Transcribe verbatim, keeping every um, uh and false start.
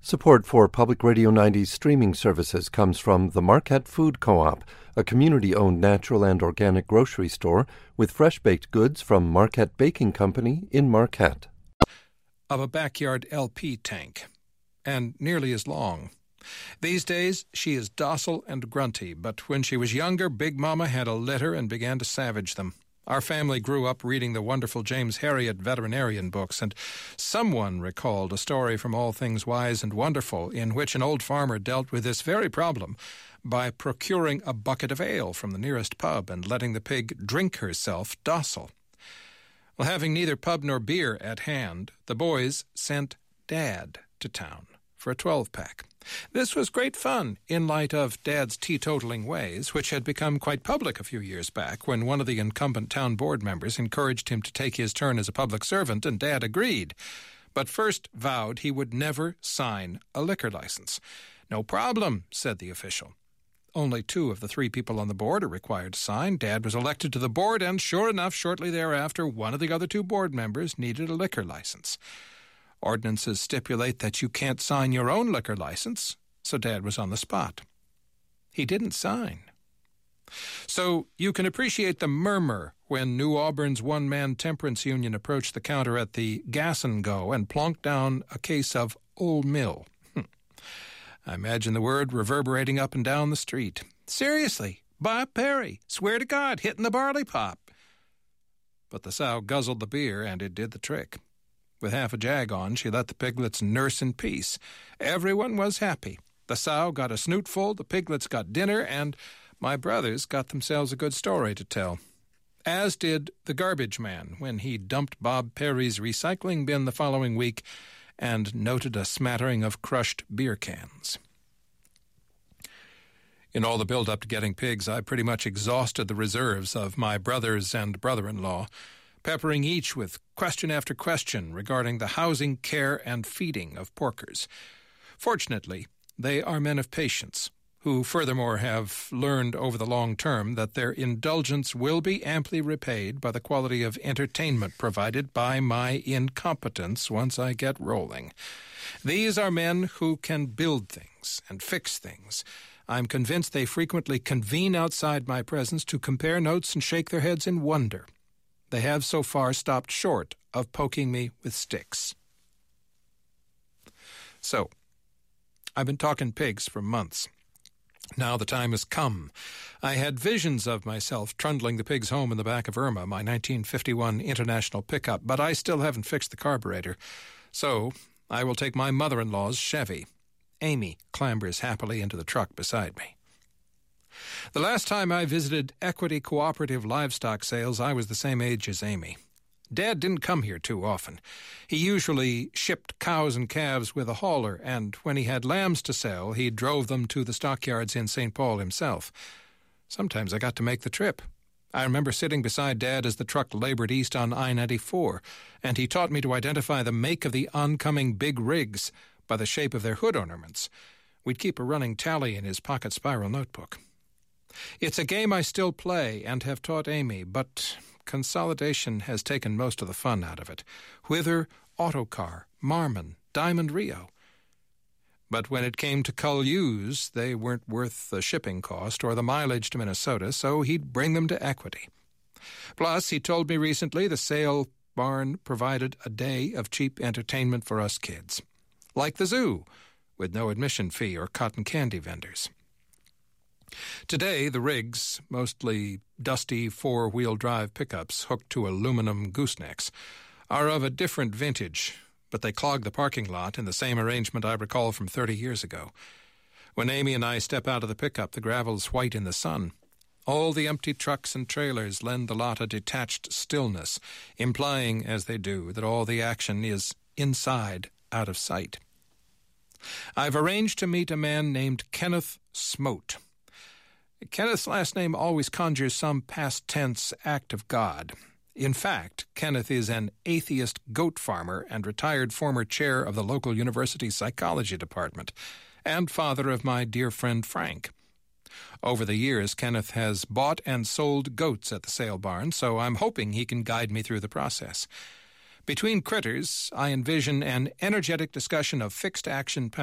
Support for Public Radio ninety's streaming services comes from the Marquette Food Co-op, a community-owned natural and organic grocery store with fresh-baked goods from Marquette Baking Company in Marquette. Of a backyard L P tank, and nearly as long. These days, she is docile and grunty, but when she was younger, Big Mama had a litter and began to savage them. Our family grew up reading the wonderful James Herriot veterinarian books, and someone recalled a story from All Things Wise and Wonderful in which an old farmer dealt with this very problem by procuring a bucket of ale from the nearest pub and letting the pig drink herself docile. Well, having neither pub nor beer at hand, the boys sent Dad to town for a twelve-pack. This was great fun in light of Dad's teetotaling ways, which had become quite public a few years back when one of the incumbent town board members encouraged him to take his turn as a public servant, and Dad agreed, but first vowed he would never sign a liquor license. "No problem," said the official. Only two of the three people on the board are required to sign. Dad was elected to the board, and sure enough, shortly thereafter, one of the other two board members needed a liquor license. Ordinances stipulate that you can't sign your own liquor license, so Dad was on the spot. He didn't sign. So you can appreciate the murmur when New Auburn's one-man temperance union approached the counter at the Gas and Go and plonked down a case of Old Mill. I imagine the word reverberating up and down the street. "Seriously, Bob Perry, swear to God, hitting the barley pop." But the sow guzzled the beer, and it did the trick. With half a jag on, she let the piglets nurse in peace. Everyone was happy. The sow got a snootful, the piglets got dinner, and my brothers got themselves a good story to tell. As did the garbage man when he dumped Bob Perry's recycling bin the following week and noted a smattering of crushed beer cans. In all the build-up to getting pigs, I pretty much exhausted the reserves of my brothers and brother-in-law, peppering each with question after question regarding the housing, care, and feeding of porkers. Fortunately, they are men of patience, who furthermore have learned over the long term that their indulgence will be amply repaid by the quality of entertainment provided by my incompetence once I get rolling. These are men who can build things and fix things. I'm convinced they frequently convene outside my presence to compare notes and shake their heads in wonder. They have so far stopped short of poking me with sticks. So, I've been talking pigs for months. Now the time has come. I had visions of myself trundling the pigs home in the back of Irma, my nineteen fifty-one International pickup, but I still haven't fixed the carburetor. So, I will take my mother-in-law's Chevy. Amy clambers happily into the truck beside me. The last time I visited Equity Cooperative Livestock Sales, I was the same age as Amy. Dad didn't come here too often. He usually shipped cows and calves with a hauler, and when he had lambs to sell, he drove them to the stockyards in Saint Paul himself. Sometimes I got to make the trip. I remember sitting beside Dad as the truck labored east on I ninety-four, and he taught me to identify the make of the oncoming big rigs by the shape of their hood ornaments. We'd keep a running tally in his pocket spiral notebook. It's a game I still play and have taught Amy, but consolidation has taken most of the fun out of it. Whither, Autocar, Marmon, Diamond Rio. But when it came to cull ewes, they weren't worth the shipping cost or the mileage to Minnesota, so he'd bring them to Equity. Plus, he told me recently the sale barn provided a day of cheap entertainment for us kids. Like the zoo, with no admission fee or cotton candy vendors. Today, the rigs, mostly dusty four-wheel drive pickups hooked to aluminum goosenecks, are of a different vintage, but they clog the parking lot in the same arrangement I recall from thirty years ago. When Amy and I step out of the pickup, the gravel's white in the sun. All the empty trucks and trailers lend the lot a detached stillness, implying, as they do, that all the action is inside, out of sight. I've arranged to meet a man named Kenneth Smote. Kenneth's last name always conjures some past tense act of God. In fact, Kenneth is an atheist goat farmer and retired former chair of the local university psychology department, and father of my dear friend Frank. Over the years, Kenneth has bought and sold goats at the sale barn, so I'm hoping he can guide me through the process. Between critters, I envision an energetic discussion of fixed action